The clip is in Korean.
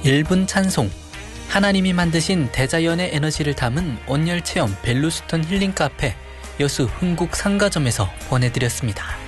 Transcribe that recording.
1분 찬송, 하나님이 만드신 대자연의 에너지를 담은 온열 체험 벨루스톤 힐링 카페 여수 흥국 상가점에서 보내드렸습니다.